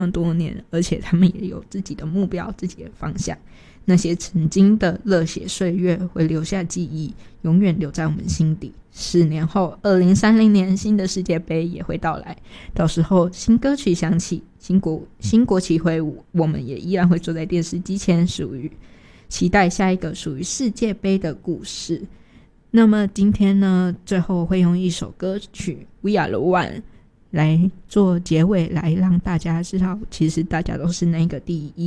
么多年，而且他们也有自己的目标，自己的方向。那些曾经的热血岁月会留下记忆，永远留在我们心底。4年后2030年新的世界杯也会到来，到时候新歌曲响起，新国旗挥舞，我们也依然会坐在电视机前，期待下一个属于世界杯的故事。那么今天呢，最后会用一首歌曲 We Are the One 来做结尾，来让大家知道其实大家都是那个第一。